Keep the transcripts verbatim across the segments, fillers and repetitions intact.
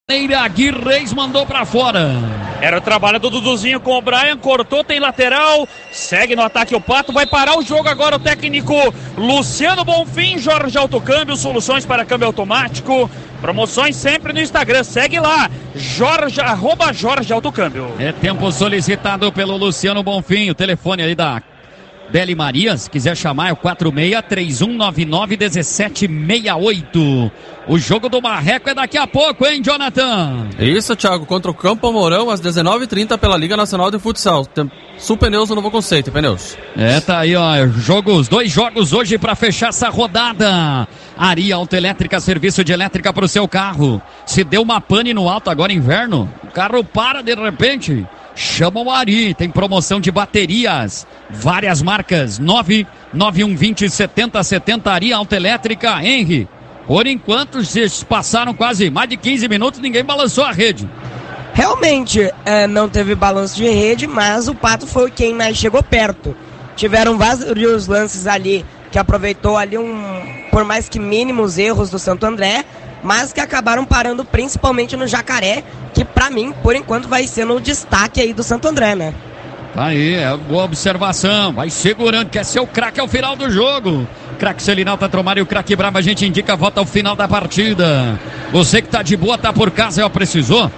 Guirreis mandou pra fora. Era o trabalho do Duduzinho com o Brian, cortou, tem lateral, segue no ataque o Pato, vai parar o jogo agora o técnico Luciano Bonfim. Jorge Autocâmbio, soluções para câmbio automático, promoções sempre no Instagram, segue lá, Jorge, arroba Jorge Autocâmbio. É tempo solicitado pelo Luciano Bonfim, o telefone aí da Deli Maria, se quiser chamar é o quatro seis três um nove nove um sete seis oito. O jogo do Marreco é daqui a pouco, hein, Jonathan? Isso, Thiago, contra o Campo Mourão às dezenove e trinta pela Liga Nacional de Futsal. Sul Pneus, um novo conceito, pneus. É, tá aí, ó, jogos, dois jogos hoje pra fechar essa rodada. Ari Autoelétrica, serviço de elétrica pro seu carro. Se deu uma pane no alto agora inverno, o carro para de repente, chama o Ari, tem promoção de baterias, várias marcas, nove nove um dois zero sete zero sete zero, Ari Autoelétrica. Henry, por enquanto vocês passaram quase mais de quinze minutos, ninguém balançou a rede. Realmente é, não teve balanço de rede, mas o Pato foi quem mais chegou perto. Tiveram vários lances ali que aproveitou ali um, por mais que mínimos erros do Santo André, mas que acabaram parando principalmente no Jacaré, que pra mim, por enquanto, vai ser no destaque aí do Santo André, né? Tá aí, é boa observação, vai segurando, quer ser o craque ao final do jogo. Craque Selinal, Tatromar e o craque Brava, a gente indica, volta ao final da partida. Você que tá de boa, tá por casa, ó, precisou?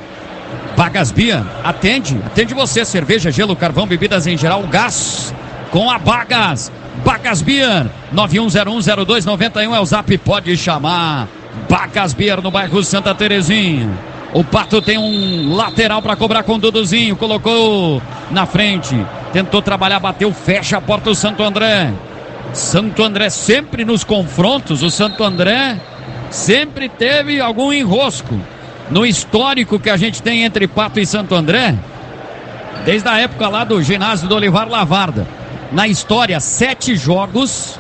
Bagas Bia, atende, atende você, cerveja, gelo, carvão, bebidas em geral, gás, com a Bagas. Bagas Beer, nove um zero um zero dois nove um é o zap, pode chamar. Bagas Beer no bairro Santa Terezinha. O Pato tem um lateral para cobrar com o Duduzinho, colocou na frente, tentou trabalhar, bateu, fecha a porta o Santo André. Santo André sempre nos confrontos, o Santo André sempre teve algum enrosco. No histórico que a gente tem entre Pato e Santo André, desde a época lá do ginásio do Olivar Lavarda. Na história, sete jogos,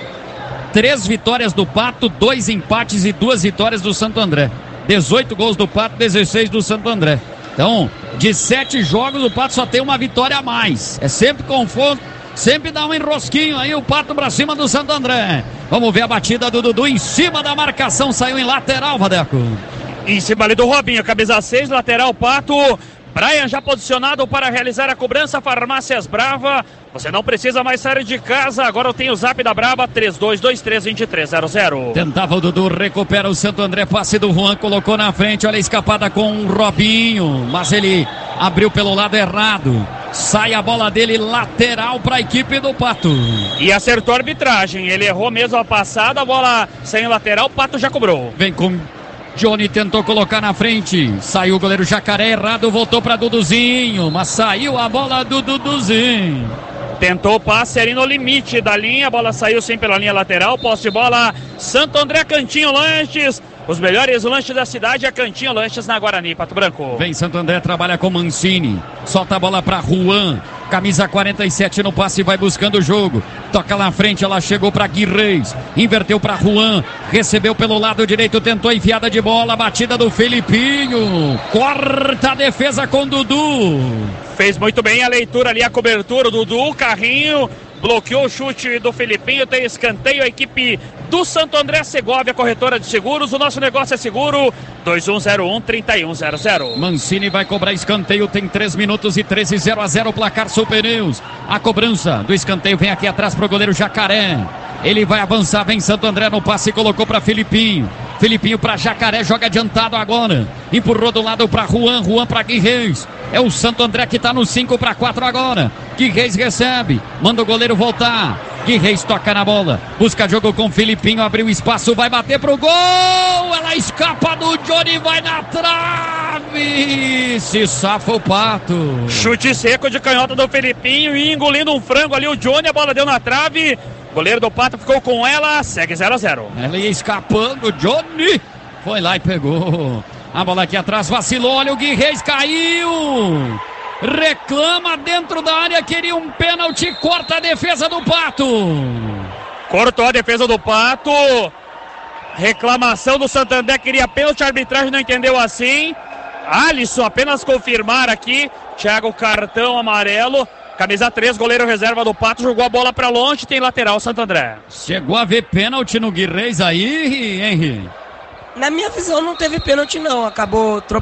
três vitórias do Pato, dois empates e duas vitórias do Santo André. dezoito gols do Pato, dezesseis do Santo André. Então, de sete jogos, o Pato só tem uma vitória a mais. É sempre confronto, sempre dá um enrosquinho aí o Pato pra cima do Santo André. Vamos ver a batida do Dudu em cima da marcação, saiu em lateral, Vadeco. Em cima ali do Robinho, camisa seis, lateral Pato. Brian já posicionado para realizar a cobrança, Farmácias Brava. Você não precisa mais sair de casa, agora eu tenho o zap da Brava, três dois dois três, dois três zero zero. Tentava o Dudu, recupera o Santo André, passe do Juan, colocou na frente, olha a escapada com o Robinho, mas ele abriu pelo lado errado. Sai a bola dele, lateral para a equipe do Pato. E acertou a arbitragem, ele errou mesmo a passada, a bola saiu lateral, o Pato já cobrou. Vem com Johnny, tentou colocar na frente, saiu o goleiro Jacaré errado, voltou para Duduzinho, mas saiu a bola do Duduzinho. Tentou o passe ali no limite da linha, a bola saiu sim pela linha lateral, posse de bola, Santo André, Cantinho Lanches, os melhores lanches da cidade, é Cantinho Lanches na Guarani, Pato Branco. Vem Santo André, trabalha com Mancini, solta a bola para Juan, camisa quarenta e sete no passe, vai buscando o jogo, toca lá na frente, ela chegou para Guirreis, inverteu para Juan, recebeu pelo lado direito, tentou enfiada de bola, batida do Felipinho, corta a defesa com Dudu. Fez muito bem a leitura ali, a cobertura do Dudu, carrinho, bloqueou o chute do Felipinho, tem escanteio, a equipe do Santo André, Segovia, corretora de seguros, o nosso negócio é seguro, dois um zero um, três um zero zero. Mancini vai cobrar escanteio, tem três minutos e treze, zero a zero, placar Sul Pneus. A cobrança do escanteio vem aqui atrás pro goleiro Jacaré. Ele vai avançar, vem Santo André no passe, colocou para Felipinho. Felipinho para Jacaré, joga adiantado agora. Empurrou do lado para Juan, Juan para Guirreis. É o Santo André que tá no cinco para quatro agora. Guirreis recebe, manda o goleiro voltar. Guirreis toca na bola, busca jogo com Felipinho, abriu espaço, vai bater pro gol. Ela escapa do Johnny, vai na trave. Se safa o Pato. Chute seco de canhota do Felipinho e engolindo um frango ali o Johnny, a bola deu na trave. Goleiro do Pato ficou com ela, segue zero a zero. Ela ia escapando, Johnny foi lá e pegou. A bola aqui atrás, vacilou, olha o Guirreis, caiu. Reclama dentro da área, queria um pênalti, corta a defesa do Pato. Cortou a defesa do Pato. Reclamação do Santander, queria pênalti, a arbitragem não entendeu assim. Alisson apenas confirmar aqui, Thiago, cartão amarelo. Camisa três, goleiro reserva do Pato, jogou a bola pra longe, tem lateral Santo André. Chegou a ver pênalti no Guirreis aí, Henry? Na minha visão não teve pênalti não, acabou